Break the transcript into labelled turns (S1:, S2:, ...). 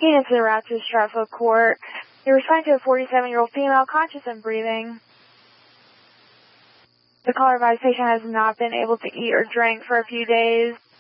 S1: Units en route to Stratfield Court. You're responding to a 47-year-old female conscious and breathing. The caller advised patient has not been able to eat or drink for a few days.